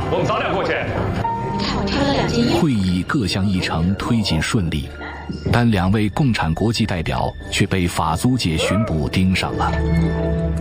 我们早点过去。 看我挑了2件衣服。 会议各项议程推进顺利，但2位共产国际代表却被法租界巡捕盯上了。